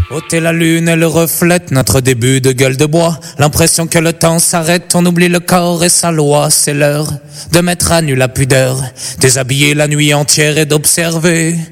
Ôtez la lune, elle reflète notre début de gueule de bois. L'impression que le temps s'arrête, on oublie le corps et sa loi. C'est l'heure de mettre à nu la pudeur, déshabiller la nuit entière et d'observer